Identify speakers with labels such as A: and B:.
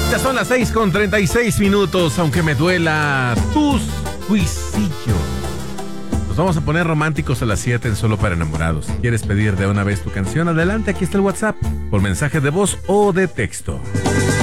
A: Ya son las 6:36, aunque me duela tus juicillos. Nos vamos a poner románticos a las 7 en Solo para Enamorados. ¿Quieres pedir de una vez tu canción? Adelante, aquí está el WhatsApp, por mensaje de voz o de texto.